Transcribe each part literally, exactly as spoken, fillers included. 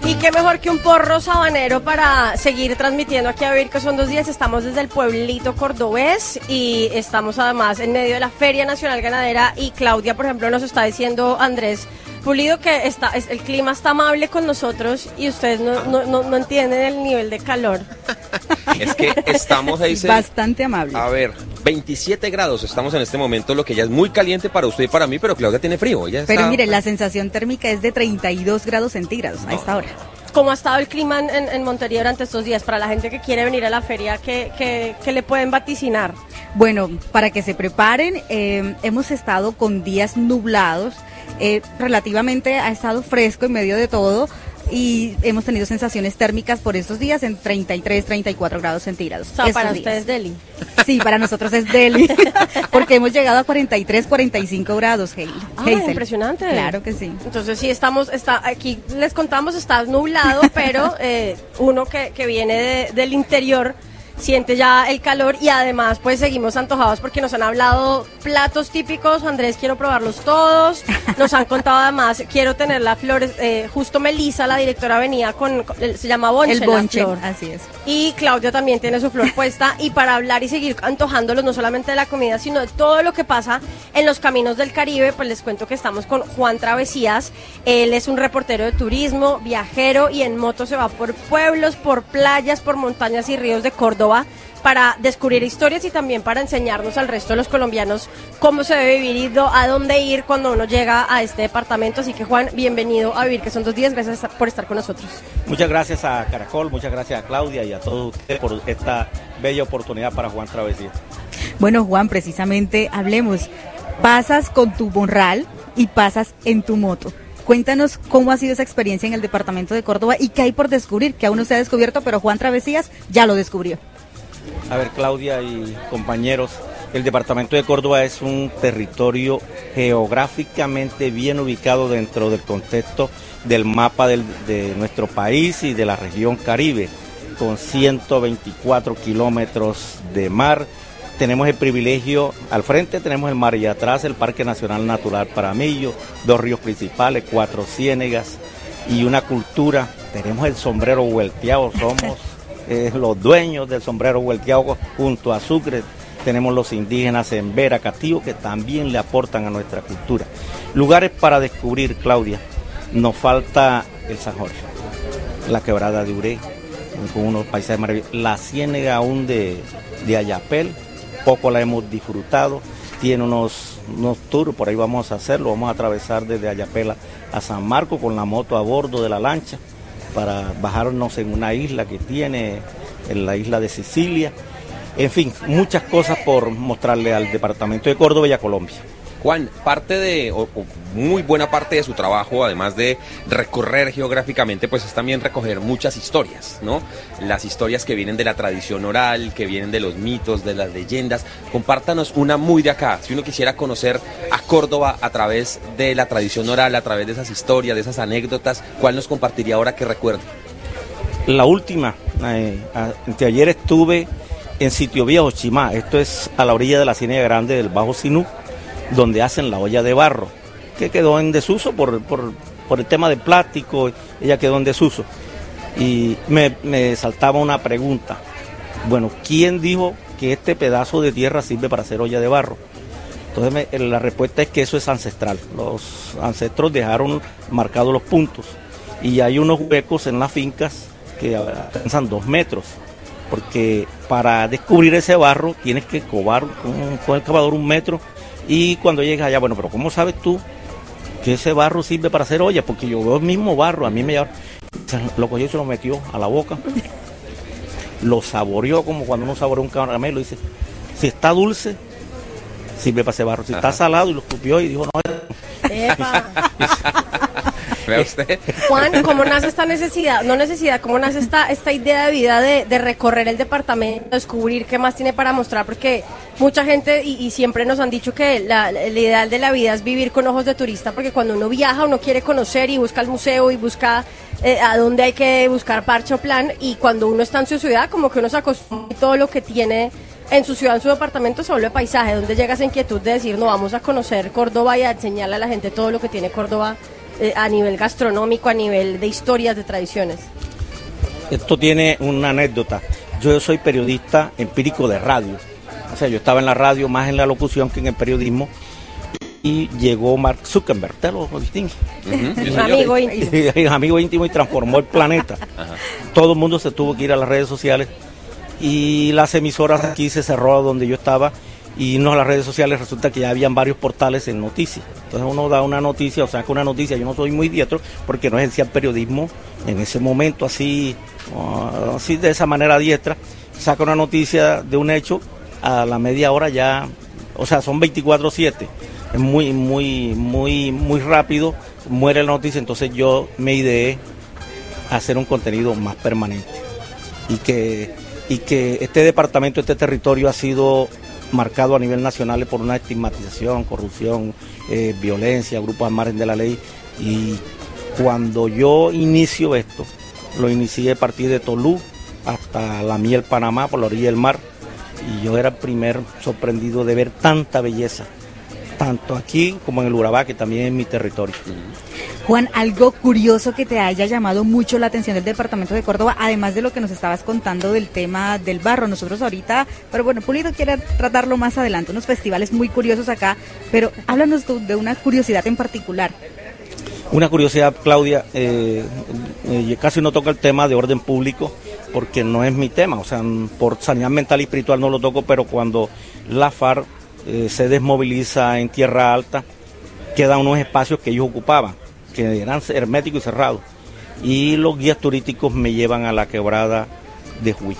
Y qué mejor que un porro sabanero para seguir transmitiendo aquí a Vivir que son dos días. Estamos desde el pueblito cordobés y estamos además en medio de la Feria Nacional Ganadera y Claudia, por ejemplo, nos está diciendo Andrés Pulido que está, es, el clima está amable con nosotros y ustedes no, no, no, no entienden el nivel de calor. Es que estamos ahí. Bastante amable. A ver, veintisiete grados estamos en este momento, lo que ya es muy caliente para usted y para mí, pero Claudia tiene frío. Ella pero está... mire, la sensación térmica es de treinta y dos grados centígrados no. a esta hora. ¿Cómo ha estado el clima en, en Montería durante estos días? Para la gente que quiere venir a la feria, ¿qué, qué, qué le pueden vaticinar? Bueno, para que se preparen, eh, hemos estado con días nublados, eh, relativamente ha estado fresco en medio de todo y hemos tenido sensaciones térmicas por estos días en treinta y tres, treinta y cuatro grados centígrados. O sea, para ustedes es Delhi. Sí, para nosotros es Delhi, porque hemos llegado a cuarenta y tres, cuarenta y cinco grados, Hazel. Ah, impresionante. Claro que sí. Entonces sí, estamos, está aquí les contamos, está nublado, pero eh, uno que, que viene de, del interior siente ya el calor y además pues seguimos antojados porque nos han hablado platos típicos. Andrés, quiero probarlos todos. Nos han contado además, quiero tener la flor, eh, justo Melissa, la directora, venía con, con se llama bonche, el bonche, la flor. Así es. Y Claudia también tiene su flor puesta y para hablar y seguir antojándolos no solamente de la comida sino de todo lo que pasa en los caminos del Caribe, pues les cuento que estamos con Juan Travesías. Él es un reportero de turismo, viajero y en moto se va por pueblos, por playas, por montañas y ríos de Córdoba para descubrir historias y también para enseñarnos al resto de los colombianos cómo se debe vivir y a dónde ir cuando uno llega a este departamento. Así que Juan, bienvenido a Vivir que son dos días, gracias por estar con nosotros. Muchas gracias a Caracol, muchas gracias a Claudia y a todos ustedes por esta bella oportunidad para Juan Travesía. Bueno Juan, precisamente hablemos, pasas con tu morral y pasas en tu moto. Cuéntanos cómo ha sido esa experiencia en el departamento de Córdoba y qué hay por descubrir, que aún no se ha descubierto, pero Juan Travesías ya lo descubrió. A ver, Claudia y compañeros, el departamento de Córdoba es un territorio geográficamente bien ubicado dentro del contexto del mapa del, de nuestro país y de la región Caribe, con ciento veinticuatro kilómetros de mar. Tenemos el privilegio, al frente tenemos el mar y atrás el Parque Nacional Natural Paramillo, dos ríos principales, cuatro ciénegas y una cultura. Tenemos el sombrero vuelteado, somos eh, los dueños del sombrero vuelteado junto a Sucre. Tenemos los indígenas en Vera, Catío, que también le aportan a nuestra cultura. Lugares para descubrir, Claudia, nos falta el San Jorge, la quebrada de Uré, con unos paisajes maravillosos, la ciénega aún de, de Ayapel. Poco la hemos disfrutado, tiene unos, unos tours, por ahí vamos a hacerlo, vamos a atravesar desde Ayapela a San Marcos con la moto a bordo de la lancha para bajarnos en una isla que tiene, en la isla de Sicilia. En fin, muchas cosas por mostrarle al departamento de Córdoba y a Colombia. Juan, parte de, o, o muy buena parte de su trabajo, además de recorrer geográficamente, pues es también recoger muchas historias, ¿no? Las historias que vienen de la tradición oral, que vienen de los mitos, de las leyendas. Compártanos una muy de acá. Si uno quisiera conocer a Córdoba a través de la tradición oral, a través de esas historias, de esas anécdotas, ¿cuál nos compartiría ahora que recuerde? La última, eh, anteayer estuve en Sitio Viejo, Chimá. Esto es a la orilla de la Ciénaga Grande del Bajo Sinú, donde hacen la olla de barro, que quedó en desuso por, por, por el tema del plástico, ella quedó en desuso. Y me, me saltaba una pregunta, bueno, ¿quién dijo que este pedazo de tierra sirve para hacer olla de barro? Entonces me, la respuesta es que eso es ancestral, los ancestros dejaron marcados los puntos, y hay unos huecos en las fincas que alcanzan dos metros, porque para descubrir ese barro tienes que cobar con, con el cavador un metro. Y cuando llegas allá, bueno, pero ¿cómo sabes tú que ese barro sirve para hacer olla? Porque yo veo el mismo barro, a mí me llama, lo cogió y se lo metió a la boca, lo saboreó como cuando uno saborea un caramelo, y dice, si está dulce, sirve para ese barro, si Ajá. está salado, y lo escupió y dijo, no. Epa. ¿Ve usted? Juan, ¿cómo nace esta necesidad? No necesidad, ¿cómo nace esta, esta idea de vida de, de recorrer el departamento, descubrir qué más tiene para mostrar? Porque mucha gente, y, y siempre nos han dicho que la, el ideal de la vida es vivir con ojos de turista, porque cuando uno viaja, uno quiere conocer y busca el museo y busca eh, a dónde hay que buscar parche o plan, y cuando uno está en su ciudad, como que uno se acostumbra a todo lo que tiene en su ciudad, en su departamento, se vuelve paisaje, donde llega esa inquietud de decir, no, vamos a conocer Córdoba y a enseñarle a la gente todo lo que tiene Córdoba eh, a nivel gastronómico, a nivel de historias, de tradiciones? Esto tiene una anécdota. Yo soy periodista empírico de radio. O sea, yo estaba en la radio más en la locución que en el periodismo. Y llegó Mark Zuckerberg, ¿te lo distingue? Uh-huh. Amigo íntimo. Amigo íntimo y transformó el planeta. Ajá. Todo el mundo se tuvo que ir a las redes sociales y las emisoras aquí se cerró donde yo estaba y no a las redes sociales. Resulta que ya habían varios portales en noticias. Entonces uno da una noticia o saca una noticia. Yo no soy muy diestro porque no ejercía el periodismo en ese momento así, así de esa manera diestra. Saca una noticia de un hecho, a la media hora ya, o sea, son veinticuatro siete. Es muy, muy, muy, muy rápido, muere la noticia, entonces yo me ideé hacer un contenido más permanente y que, y que este departamento, este territorio ha sido marcado a nivel nacional por una estigmatización, corrupción, eh, violencia, grupos al margen de la ley, y cuando yo inicio esto, lo inicié a partir de Tolú hasta La Miel, Panamá, por la orilla del mar, y yo era el primer sorprendido de ver tanta belleza, tanto aquí como en el Urabá, que también es mi territorio. Juan, algo curioso que te haya llamado mucho la atención del departamento de Córdoba, además de lo que nos estabas contando del tema del barro. Nosotros ahorita, pero bueno, Pulido quiere tratarlo más adelante, unos festivales muy curiosos acá, pero háblanos tú de una curiosidad en particular. Una curiosidad, Claudia, eh, eh, casi no toco el tema de orden público porque no es mi tema, o sea, por sanidad mental y espiritual no lo toco, pero cuando la FARC Eh, se desmoviliza en Tierra Alta, quedan unos espacios que ellos ocupaban, que eran herméticos y cerrados, y los guías turísticos me llevan a la quebrada de Juí.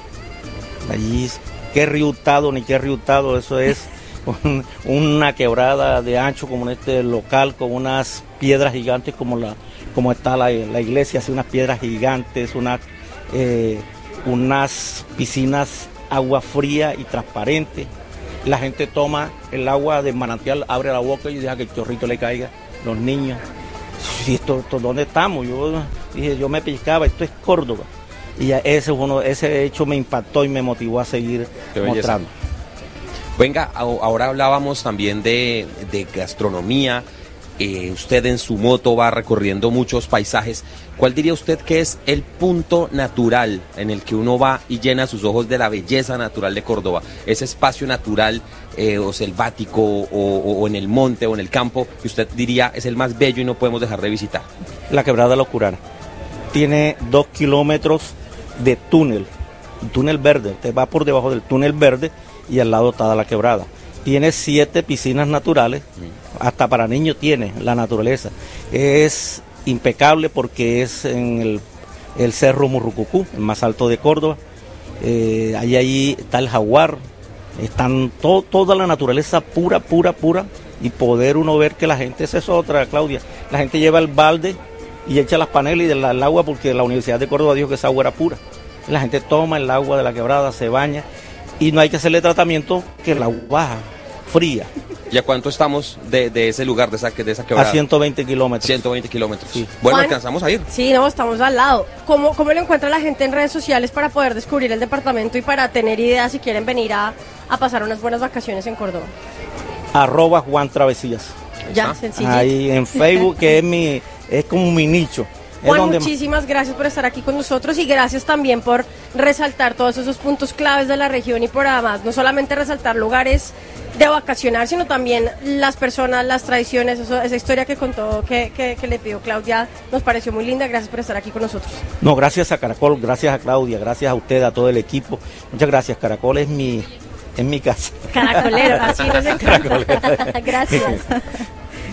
Allí, qué río Hurtado, ni qué río Hurtado, eso es un, una quebrada de ancho como en este local, con unas piedras gigantes como la como está la, la iglesia, así unas piedras gigantes, unas, eh, unas piscinas agua fría y transparente. La gente toma el agua del manantial, abre la boca y deja que el chorrito le caiga. Los niños, ¿y esto, esto dónde estamos? Yo dije, yo me pellizcaba, esto es Córdoba. Y ese, uno, ese hecho me impactó y me motivó a seguir mostrando. Venga, ahora hablábamos también de, de gastronomía. Eh, usted en su moto va recorriendo muchos paisajes. ¿Cuál diría usted que es el punto natural en el que uno va y llena sus ojos de la belleza natural de Córdoba? Ese espacio natural eh, o selvático o, o, o en el monte o en el campo que usted diría es el más bello y no podemos dejar de visitar. La Quebrada La Oscurana. Tiene dos kilómetros de túnel, túnel verde. Usted va por debajo del túnel verde y al lado está la quebrada. Tiene siete piscinas naturales, hasta para niños tiene la naturaleza. Es impecable porque es en el, el Cerro Murrucucú, el más alto de Córdoba. Eh, ahí, ahí está el jaguar, están to, toda la naturaleza pura, pura, pura. Y poder uno ver que la gente, esa es otra, Claudia, la gente lleva el balde y echa las panelas y del el agua porque la Universidad de Córdoba dijo que esa agua era pura. La gente toma el agua de la quebrada, se baña. Y no hay que hacerle tratamiento, que el agua baja, fría. ¿Y a cuánto estamos de, de ese lugar, de esa, de esa quebrada? A ciento veinte kilómetros. ciento veinte kilómetros. Sí. Bueno, Juan, alcanzamos a ir. Sí, no, estamos al lado. ¿Cómo, ¿Cómo lo encuentra la gente en redes sociales para poder descubrir el departamento y para tener ideas si quieren venir a, a pasar unas buenas vacaciones en Córdoba? Arroba Juan Travesías. Ya, sencillo. Ahí en Facebook, que es mi, es como mi nicho. Juan, donde... muchísimas gracias por estar aquí con nosotros y gracias también por resaltar todos esos puntos claves de la región y por además no solamente resaltar lugares de vacacionar, sino también las personas, las tradiciones, eso, esa historia que contó, que, que, que le pidió Claudia, nos pareció muy linda. Gracias por estar aquí con nosotros. No, gracias a Caracol, gracias a Claudia, gracias a usted, a todo el equipo. Muchas gracias, Caracol es mi, es mi casa. Caracolero, así nos encanta. Gracias.